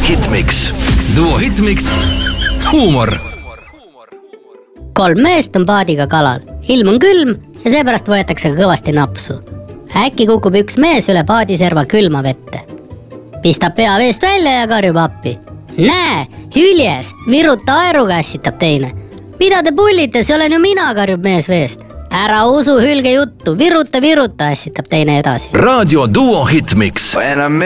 Hitmix. Duo Hitmix. Huumor. 3 meest on paadiga kalal. Ilm on külm ja seepärast võetakse kõvasti napsu. Äkki kukub üks mees üle paadiserva külma vette. Pistab pea veest välja ja karjub appi. Näe, hüljes, viruta aeruga, ässitab teine. Mida te pullite, see olen ju mina, karjub mees veest. Ära usu hülge juttu, viruta, ässitab teine edasi. Raadio Duo Hitmix.